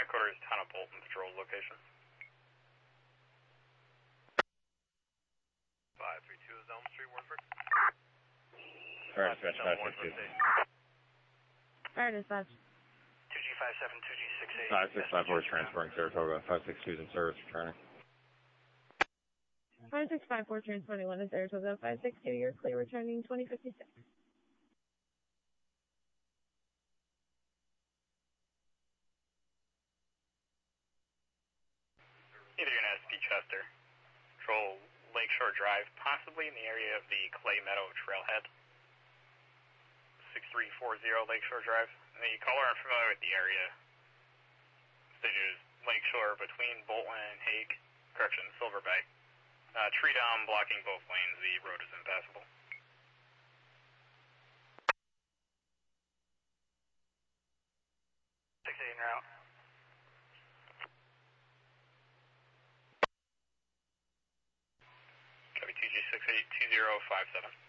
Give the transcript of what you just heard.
headquarters, Town of Bolton Patrol location. 532 is Elm Street, Warford. Fire dispatch 562. Fire dispatch. 2G57, 2G68. 5654 is transferring Saratoga. 562 is in service, returning. 5654 transporting 1 to Saratoga. 562, you're clear, returning 2056. Either United SP Chester. Patrol Lakeshore Drive, possibly in the area of the Clay Meadow Trailhead. 6340 Lakeshore Drive. The caller unfamiliar with the area. Stage is Lakeshore between Bolton and Hague. Correction, Silver Bay. Tree down blocking both lanes. The road is impassable. 6 en route. Copy 2G682057.